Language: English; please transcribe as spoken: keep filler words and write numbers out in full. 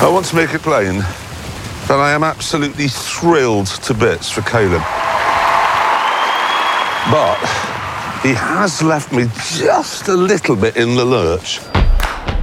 I want to make it plain that I am absolutely thrilled to bits for Caleb. But he has left me just a little bit in the lurch.